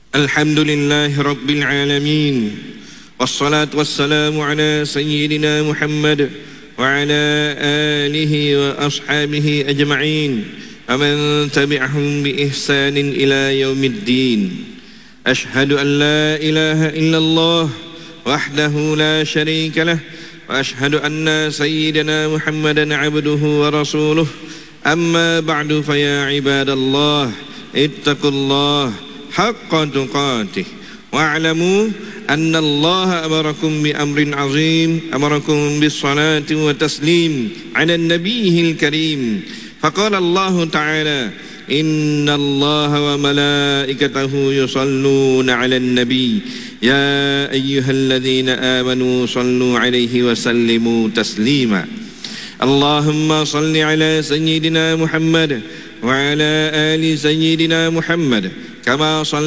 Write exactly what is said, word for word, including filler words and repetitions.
الحمد لله رب العالمين، والصلاة والسلام على سيدنا محمد وعلى آله وأصحابه أجمعين ومن تبعهم بإحسان إلى يوم الدين. أشهد أن لا إله إلا الله وحده لا شريك له، وأشهد أن سيدنا محمدا عبده ورسوله. أما بعد، فيا عباد الله اتقوا الله حق تقاته واعلموا أن الله أمركم بأمر عظيم، أمركم بالصلاة والتسليم على النبي الكريم. فقال الله تعالى: إن الله وملائكته يصلون على النبي يا أيها الذين آمنوا صلوا عليه وسلموا تسليما. اللهم صل على سيدنا محمد وعلى آل سيدنا محمد كما صلى